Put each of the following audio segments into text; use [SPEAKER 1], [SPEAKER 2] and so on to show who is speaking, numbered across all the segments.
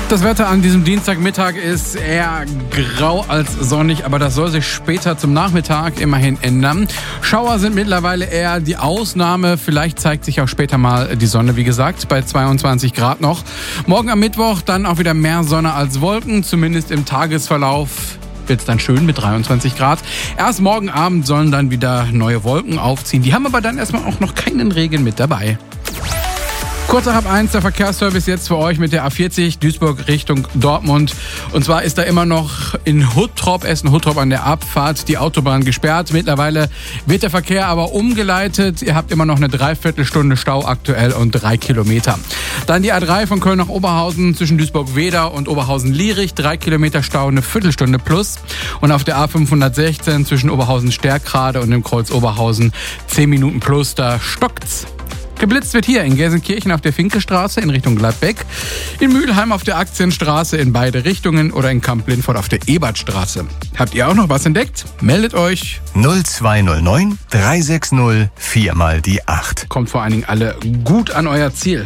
[SPEAKER 1] Das Wetter an diesem Dienstagmittag ist eher grau als sonnig, aber das soll sich später zum Nachmittag immerhin ändern. Schauer sind mittlerweile eher die Ausnahme. Vielleicht zeigt sich auch später mal die Sonne, wie gesagt, bei 22 Grad noch. Morgen am Mittwoch dann auch wieder mehr Sonne als Wolken, zumindest im Tagesverlauf. Wird es dann schön mit 23 Grad. Erst morgen Abend sollen dann wieder neue Wolken aufziehen. Die haben aber dann erstmal auch noch keinen Regen mit dabei. Kurz nach 1 der Verkehrsservice jetzt für euch mit der A40 Duisburg Richtung Dortmund. Und zwar ist da immer noch in Huttrop, Essen-Huttrop an der Abfahrt, die Autobahn gesperrt. Mittlerweile wird der Verkehr aber umgeleitet. Ihr habt immer noch eine Dreiviertelstunde Stau aktuell und 3 Kilometer. Dann die A3 von Köln nach Oberhausen zwischen Duisburg-Wedau und Oberhausen-Lierich. 3 Kilometer Stau, eine Viertelstunde plus. Und auf der A516 zwischen Oberhausen-Stärkrade und dem Kreuz Oberhausen 10 Minuten plus. Da stockt's. Geblitzt wird hier in Gelsenkirchen auf der Finkestraße in Richtung Gladbeck, in Mülheim auf der Aktienstraße in beide Richtungen oder in Kamp-Lindfort auf der Ebertstraße. Habt ihr auch noch was entdeckt? Meldet euch.
[SPEAKER 2] 0209 360 4 mal die 8.
[SPEAKER 1] Kommt vor allen Dingen alle gut an euer Ziel.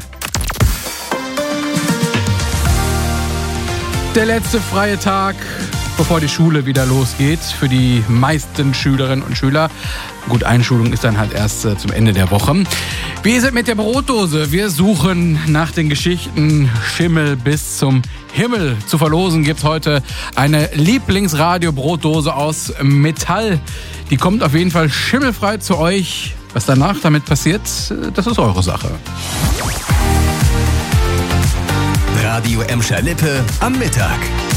[SPEAKER 1] Der letzte freie Tag, bevor die Schule wieder losgeht, für die meisten Schülerinnen und Schüler. Gut, Einschulung ist dann halt erst zum Ende der Woche. Wie ist es mit der Brotdose? Wir suchen nach den Geschichten Schimmel bis zum Himmel. Zu verlosen gibt's heute eine Lieblingsradio-Brotdose aus Metall. Die kommt auf jeden Fall schimmelfrei zu euch. Was danach damit passiert, das ist eure Sache.
[SPEAKER 2] Radio Emscher Lippe am Mittag.